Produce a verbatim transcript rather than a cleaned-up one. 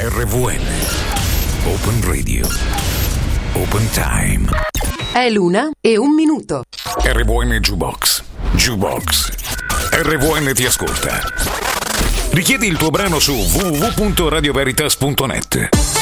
R V N. Open Radio. Open Time. È l'una e un minuto. R V N Jukebox. Jukebox. R V N ti ascolta. Richiedi il tuo brano su w w w punto radio veritas punto net.